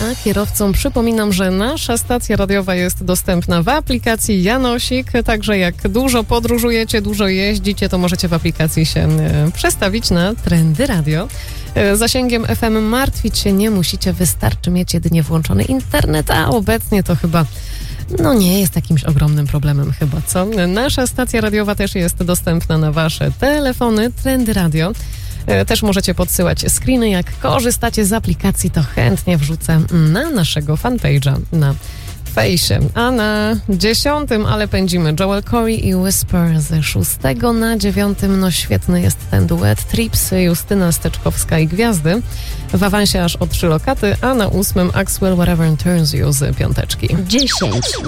a kierowcom przypominam, że nasza stacja radiowa jest dostępna w aplikacji Janosik, także jak dużo podróżujecie, dużo jeździcie, to możecie w aplikacji się przestawić na Trendy Radio. Zasięgiem FM martwić się nie musicie, wystarczy mieć jedynie włączony internet, a obecnie to chyba nie jest jakimś ogromnym problemem chyba, co? Nasza stacja radiowa też jest dostępna na wasze telefony, Trendy Radio. Też możecie podsyłać screeny, jak korzystacie z aplikacji, to chętnie wrzucę na naszego fanpage'a na fejsie. A na 10, ale pędzimy, Joel Corey i Whisper z 6 na 9. Świetny jest ten duet. Tripsy, Justyna Steczkowska i Gwiazdy. W awansie aż o 3 lokaty, a na 8 Axwell Whatever Turns You z 5. 10.